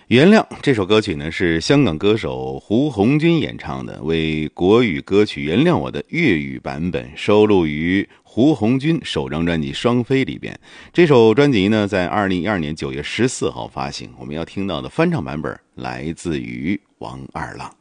原谅这首歌曲呢，是香港歌手胡鸿钧演唱的，为国语歌曲《原谅我》的粤语版本收录于胡鸿钧首张专辑《双飞》里边。这首专辑呢，在2012年9月14号发行。我们要听到的翻唱版本来自于王二浪。